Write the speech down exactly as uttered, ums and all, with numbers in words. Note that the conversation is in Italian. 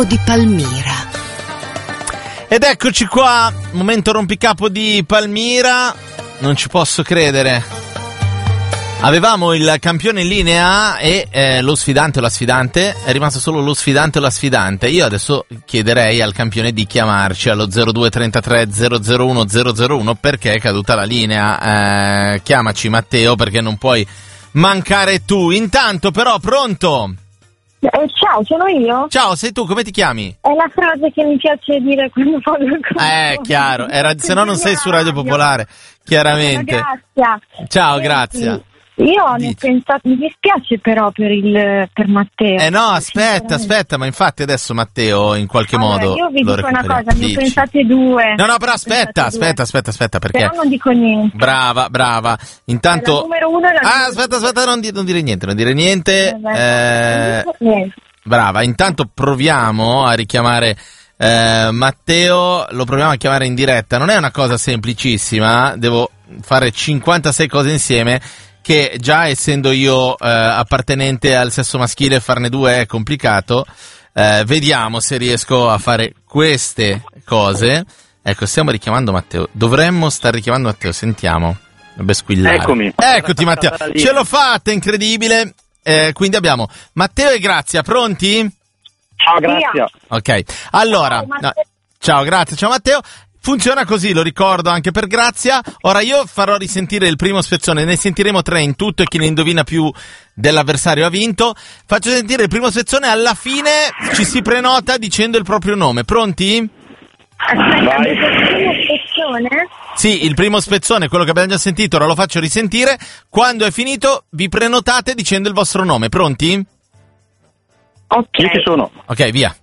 di Palmira. Ed eccoci qua, momento rompicapo di Palmira, non ci posso credere. Avevamo il campione in linea e eh, lo sfidante o la sfidante, è rimasto solo lo sfidante o la sfidante. Io adesso chiederei al campione di chiamarci allo zero due trentatré zero zero uno zero zero uno perché è caduta la linea. Eh, chiamaci Matteo perché non puoi mancare tu. Intanto però, pronto? Eh, ciao, sono io? Ciao, sei tu, come ti chiami? È la frase che mi piace dire quando parlo con Eh, chiaro, era, se no non sei su Radio Popolare, chiaramente. Grazie. Ciao, Senti, grazie. Io ne ho Dici. pensato, mi dispiace però per il per Matteo. Eh no, aspetta, aspetta, ma infatti adesso Matteo in qualche allora, modo io vi lo dico una recuperiamo. cosa, ne ho Dici. pensate due. No, no, però aspetta, Pensate aspetta, due. aspetta, aspetta, perché... Però non dico niente. Brava, brava. Intanto... La numero uno e la Ah, numero aspetta, due. aspetta, non, di- non dire niente, non dire niente. Eh, beh, Eh, non dico niente. brava, intanto proviamo a richiamare eh, Matteo, lo proviamo a chiamare in diretta. Non è una cosa semplicissima, devo fare cinquantasei cose insieme, che già essendo io eh, appartenente al sesso maschile farne due è complicato. Eh, vediamo se riesco a fare queste cose. Ecco, stiamo richiamando Matteo. Dovremmo star richiamando Matteo, sentiamo. Dovrebbe squillare. Eccomi. Eccoti Matteo, ce l'ho fatta, incredibile. Eh, quindi abbiamo Matteo e Grazia, pronti? Ciao, grazie. Ok, allora, Ciao, Matteo. no, ciao, grazie, ciao Matteo. Funziona così, lo ricordo anche per Grazia. Ora io farò risentire il primo spezzone, ne sentiremo tre in tutto e chi ne indovina più dell'avversario ha vinto. Faccio sentire il primo spezzone, alla fine ci si prenota dicendo il proprio nome. Pronti? Aspetta, Vai. avete il primo spezzone? Sì, il primo spezzone, quello che abbiamo già sentito, ora lo faccio risentire. Quando è finito vi prenotate dicendo il vostro nome. Pronti? Ok. Io ci sono. Ok, via.